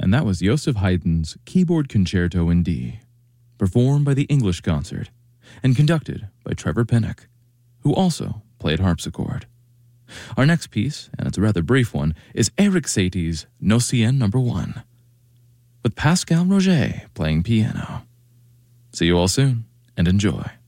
And that was Joseph Haydn's Keyboard Concerto in D, performed by the English Concert and conducted by Trevor Pinnock, who also played harpsichord. Our next piece, and it's a rather brief one, is Erik Satie's Nocien No. 1, with Pascal Roger playing piano. See you all soon, and enjoy.